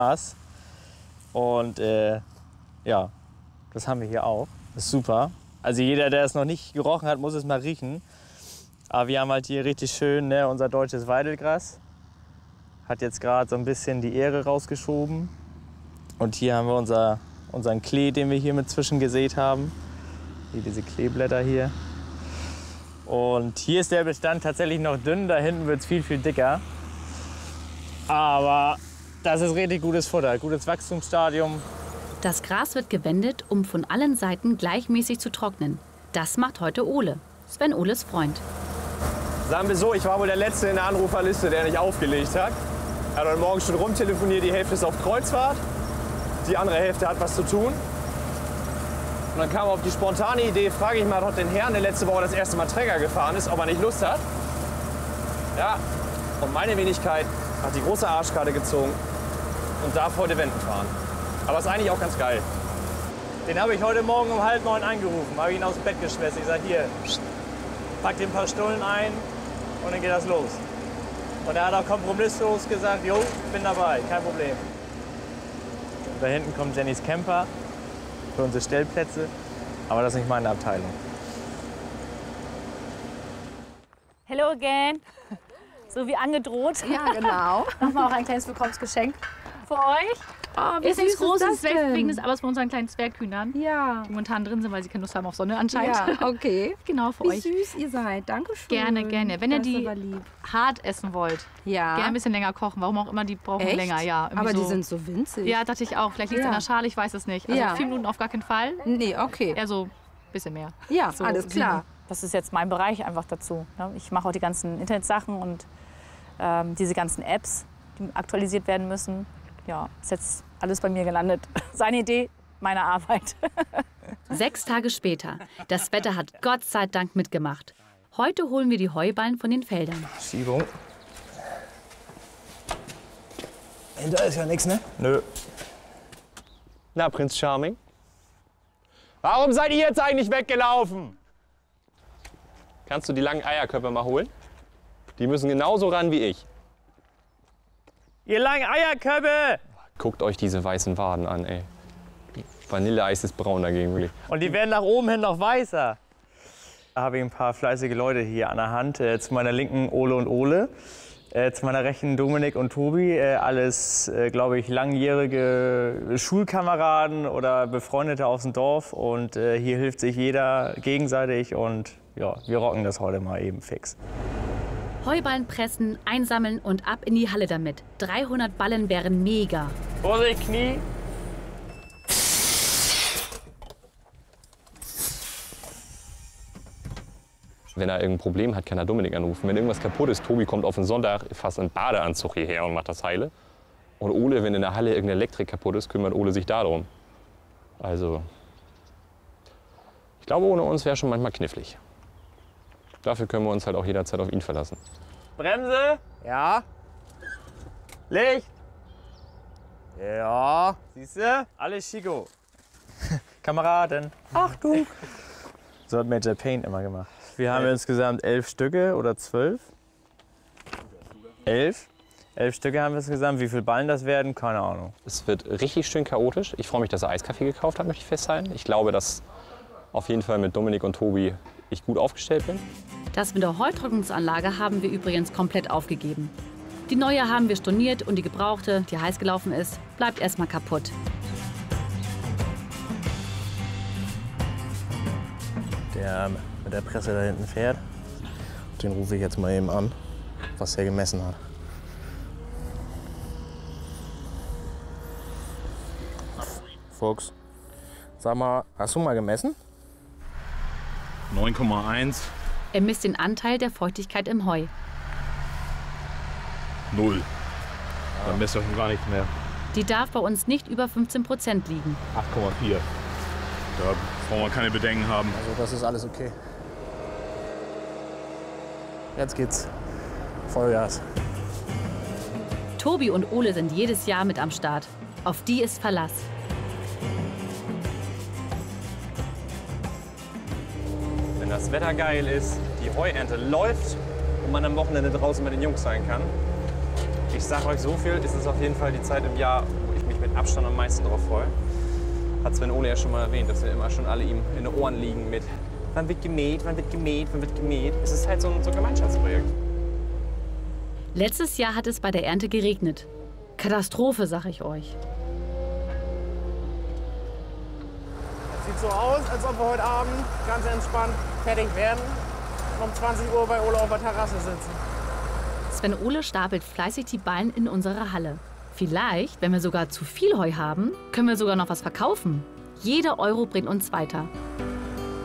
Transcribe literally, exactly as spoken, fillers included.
Gras. Und äh, ja, das haben wir hier auch. Das ist super. Also jeder, der es noch nicht gerochen hat, muss es mal riechen. Aber wir haben halt hier richtig schön, ne, unser deutsches Weidelgras. Hat jetzt gerade so ein bisschen die Ähre rausgeschoben. Und hier haben wir unser, unseren Klee, den wir hier mit zwischengesät haben. Hier diese Kleeblätter hier. Und hier ist der Bestand tatsächlich noch dünn. Da hinten wird es viel, viel dicker. Aber das ist richtig gutes Futter, gutes Wachstumsstadium. Das Gras wird gewendet, um von allen Seiten gleichmäßig zu trocknen. Das macht heute Ole, Sven Oles Freund. Sagen wir so, ich war wohl der Letzte in der Anruferliste, der nicht aufgelegt hat. Er hat heute Morgen schon rumtelefoniert, die Hälfte ist auf Kreuzfahrt, die andere Hälfte hat was zu tun. Und dann kam auf die spontane Idee, frage ich mal doch den Herrn, der letzte Woche das erste Mal Trecker gefahren ist, ob er nicht Lust hat. Ja, und meine Wenigkeit hat die große Arschkarte gezogen und darf heute Wenden fahren. Aber ist eigentlich auch ganz geil. Den habe ich heute Morgen um halb neun angerufen, habe ihn aus dem Bett geschmissen. Ich sage, hier, pack dir ein paar Stullen ein und dann geht das los. Und er hat auch kompromisslos gesagt, jo, bin dabei, kein Problem. Da hinten kommt Jennys Camper für unsere Stellplätze, aber das ist nicht meine Abteilung. Hello again. So wie angedroht. Ja, genau. Nochmal auch ein kleines Willkommensgeschenk für euch. Oh, wie Ist nichts süß Großes, ist das denn? wegen des aber es von unseren kleinen Zwerghühnern, Ja. die momentan drin sind, weil sie keine Lust haben auf Sonne anscheinend. Ja, okay. Genau, für Wie euch. süß ihr seid. Dankeschön. Gerne, gerne. Wenn ihr Das ist die aber lieb. hart essen wollt, Ja. gerne ein bisschen länger kochen. Warum auch immer, die brauchen Echt? länger. Ja, irgendwie Aber die so. sind so winzig. Ja, dachte ich auch. Vielleicht liegt es Ja. an der Schale, ich weiß es nicht. Also Ja. vier Minuten auf gar keinen Fall. Nee, okay. Eher so ein bisschen mehr. Ja, So alles klar. sieben. Das ist jetzt mein Bereich einfach dazu. ne? Ich mache auch die ganzen Internetsachen und ähm, diese ganzen Apps, die aktualisiert werden müssen. Ja, ist jetzt alles bei mir gelandet. Seine Idee, meine Arbeit. Sechs Tage später. Das Wetter hat Gott sei Dank mitgemacht. Heute holen wir die Heuballen von den Feldern. Schiebung. Da ist ja nichts, ne? Nö. Na, Prinz Charming? Warum seid ihr jetzt eigentlich weggelaufen? Kannst du die langen Eierköpfe mal holen? Die müssen genauso ran wie ich. Ihr langen Eierköpfe! Guckt euch diese weißen Waden an, ey. Vanilleeis ist braun dagegen, wirklich. Und die werden nach oben hin noch weißer. Da habe ich ein paar fleißige Leute hier an der Hand. Äh, zu meiner linken Ole und Ole. Äh, zu meiner rechten Dominik und Tobi. Äh, alles, äh, glaube ich, langjährige Schulkameraden oder Befreundete aus dem Dorf. Und äh, hier hilft sich jeder gegenseitig. Und ja, wir rocken das heute mal eben fix. Heuballen pressen, einsammeln und ab in die Halle damit. dreihundert Ballen wären mega. Vorsicht, Knie! Wenn er irgendein Problem hat, kann er Dominik anrufen. Wenn irgendwas kaputt ist, Tobi kommt auf den Sonntag fast in Badeanzug hierher und macht das heile. Und Ole, wenn in der Halle irgendeine Elektrik kaputt ist, kümmert Ole sich darum. Also, ich glaube, ohne uns wäre schon manchmal knifflig. Dafür können wir uns halt auch jederzeit auf ihn verlassen. Bremse! Ja. Licht! Ja. Siehst du? Alles Chico. Kameraden. Achtung! So hat Major Payne immer gemacht. Wir haben insgesamt elf Stücke oder zwölf. Elf? Elf Stücke haben wir insgesamt. Wie viele Ballen das werden, keine Ahnung. Es wird richtig schön chaotisch. Ich freue mich, dass er Eiskaffee gekauft hat, möchte ich festhalten. Ich glaube, dass auf jeden Fall mit Dominik und Tobi ich gut aufgestellt bin. Das mit der Heutrocknungsanlage haben wir übrigens komplett aufgegeben. Die neue haben wir storniert und die gebrauchte, die heiß gelaufen ist, bleibt erstmal kaputt. Der mit der Presse da hinten fährt, den rufe ich jetzt mal eben an, was er gemessen hat. Fuchs, sag mal, hast du mal gemessen? neun Komma eins. Er misst den Anteil der Feuchtigkeit im Heu. Null. Dann messt er schon gar nichts mehr. Die darf bei uns nicht über fünfzehn Prozent liegen. acht Komma vier. Da brauchen wir keine Bedenken haben. Also das ist alles okay. Jetzt geht's Vollgas. Tobi und Ole sind jedes Jahr mit am Start. Auf die ist Verlass. Wenn das Wetter geil ist, die Heuernte läuft und man am Wochenende draußen mit den Jungs sein kann. Ich sag euch so viel, ist es auf jeden Fall die Zeit im Jahr, wo mit Abstand am meisten drauf freue. Hat Sven Ole ja schon mal erwähnt, dass wir immer schon alle ihm in den Ohren liegen mit wann wird gemäht, wann wird gemäht, wann wird gemäht. Es ist halt so ein, so ein Gemeinschaftsprojekt. Letztes Jahr hat es bei der Ernte geregnet. Katastrophe, sag ich euch. Sieht so aus, als ob wir heute Abend ganz entspannt fertig werden und um zwanzig Uhr bei Ole auf der Terrasse sitzen. Sven Ole stapelt fleißig die Ballen in unserer Halle. Vielleicht, wenn wir sogar zu viel Heu haben, können wir sogar noch was verkaufen. Jeder Euro bringt uns weiter.